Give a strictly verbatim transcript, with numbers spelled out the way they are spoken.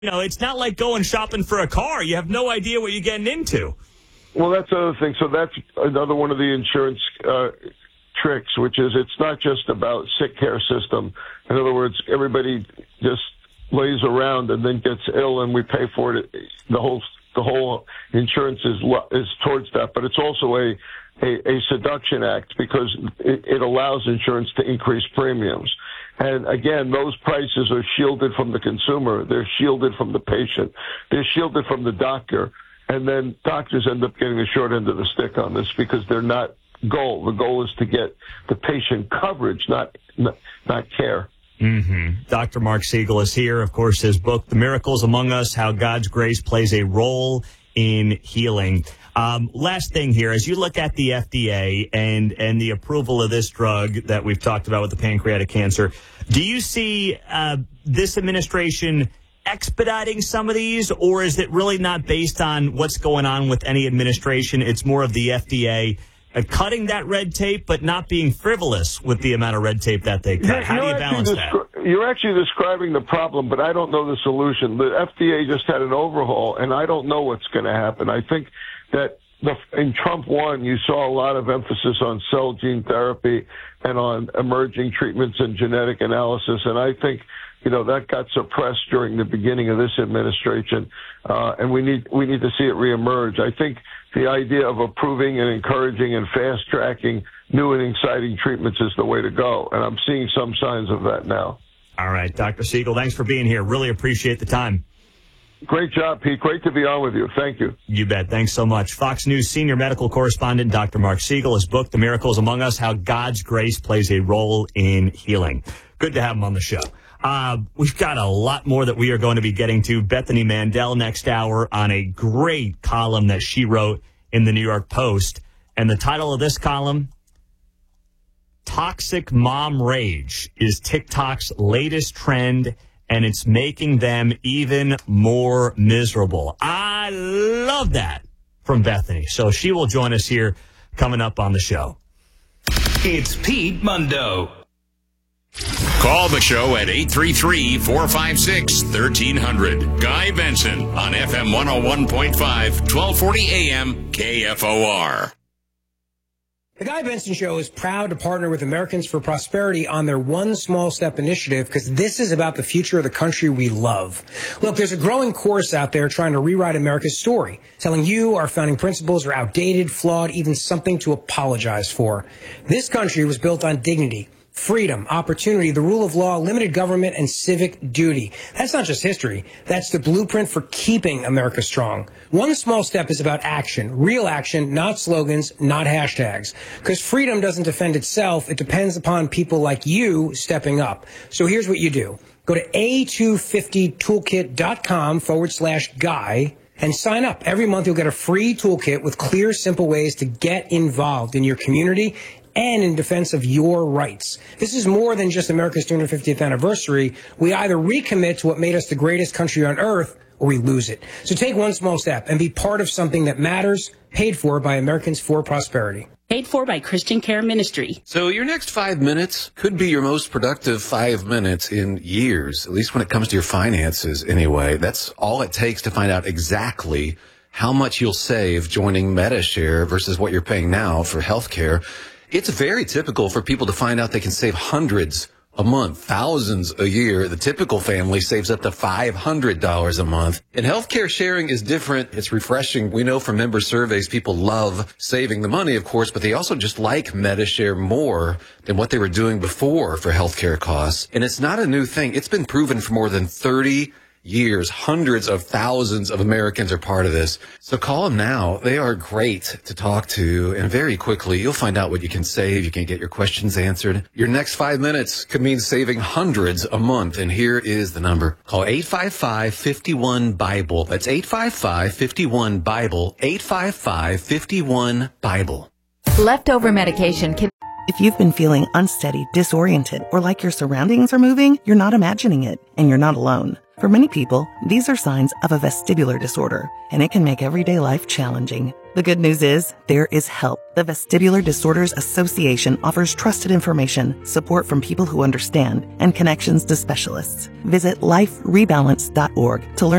You know, it's not like going shopping for a car. You have no idea what you're getting into. Well, that's another thing. So that's another one of the insurance uh, tricks, which is it's not just about sick care system. In other words, everybody just lays around and then gets ill, and we pay for it. The whole the whole insurance is is towards that, but it's also a a, a seduction act because it, it allows insurance to increase premiums. And again, those prices are shielded from the consumer. They're shielded from the patient. They're shielded from the doctor. And then doctors end up getting the short end of the stick on this because they're not goal. The goal is to get the patient coverage, not not, not care. Mm-hmm. Doctor Mark Siegel is here. Of course, his book, The Miracles Among Us, How God's Grace Plays a Role in Healing. Um, last thing here, as you look at the F D A and, and the approval of this drug that we've talked about with the pancreatic cancer, do you see uh, this administration expediting some of these, or is it really not based on what's going on with any administration? It's more of the F D A uh, cutting that red tape, but not being frivolous with the amount of red tape that they cut. You're, How do you balance descri- that? You're actually describing the problem, but I don't know the solution. The F D A just had an overhaul, and I don't know what's going to happen. I think that the, in Trump one, you saw a lot of emphasis on cell gene therapy and on emerging treatments and genetic analysis, and I think you know that got suppressed during the beginning of this administration, uh, and we need we need to see it reemerge. I think the idea of approving and encouraging and fast tracking new and exciting treatments is the way to go, and I'm seeing some signs of that now. All right, Doctor Siegel, thanks for being here. Really appreciate the time. Great job, Pete. Great to be on with you. Thank you. You bet. Thanks so much. Fox News senior medical correspondent Doctor Mark Siegel, his book, The Miracles Among Us, How God's Grace Plays a Role in Healing. Good to have him on the show. Uh, we've got a lot more that we are going to be getting to. Bethany Mandel next hour on a great column that she wrote in the New York Post. And the title of this column, Toxic Mom Rage, is TikTok's latest trend, and it's making them even more miserable. I love that from Bethany. So she will join us here coming up on the show. It's Pete Mundo. Call the show at eight three three, four five six, one three zero zero. Guy Benson on F M one oh one point five, twelve forty A M K F O R. The Guy Benson Show is proud to partner with Americans for Prosperity on their One Small Step initiative because this is about the future of the country we love. Look, there's a growing chorus out there trying to rewrite America's story, telling you our founding principles are outdated, flawed, even something to apologize for. This country was built on dignity, freedom, opportunity, the rule of law, limited government, and civic duty. That's not just history. That's the blueprint for keeping America strong. One small step is about action, real action, not slogans, not hashtags. Because freedom doesn't defend itself. It depends upon people like you stepping up. So here's what you do. Go to A two fifty toolkit dot com forward slash guy and sign up. Every month you'll get a free toolkit with clear, simple ways to get involved in your community and in defense of your rights. This is more than just America's two hundred fiftieth anniversary. We either recommit to what made us the greatest country on earth, or we lose it. So take one small step and be part of something that matters, paid for by Americans for Prosperity. Paid for by Christian Care Ministry. So your next five minutes could be your most productive five minutes in years, at least when it comes to your finances anyway. That's all it takes to find out exactly how much you'll save joining MediShare versus what you're paying now for healthcare. It's very typical for people to find out they can save hundreds a month, thousands a year. The typical family saves up to five hundred dollars a month. And healthcare sharing is different. It's refreshing. We know from member surveys, people love saving the money, of course, but they also just like MediShare more than what they were doing before for healthcare costs. And it's not a new thing. It's been proven for more than thirty years. Hundreds of thousands of Americans are part of this. So call them now. They are great to talk to. And very quickly, you'll find out what you can save. You can get your questions answered. Your next five minutes could mean saving hundreds a month. And here is the number. Call eight five five, five one, BIBLE. That's eight five five, five one, BIBLE. eight five five, five one, BIBLE. Leftover medication can... If you've been feeling unsteady, disoriented, or like your surroundings are moving, you're not imagining it, and you're not alone. For many people, these are signs of a vestibular disorder, and it can make everyday life challenging. The good news is there is help. The Vestibular Disorders Association offers trusted information, support from people who understand, and connections to specialists. Visit life rebalance dot org to learn